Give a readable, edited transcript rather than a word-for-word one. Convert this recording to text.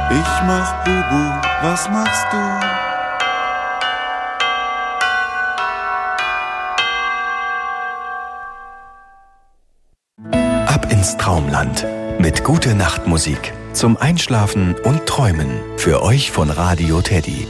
Ich mach Bubu, was machst du? Ab ins Traumland mit Gute-Nacht-Musik zum Einschlafen und Träumen. Für euch von Radio Teddy.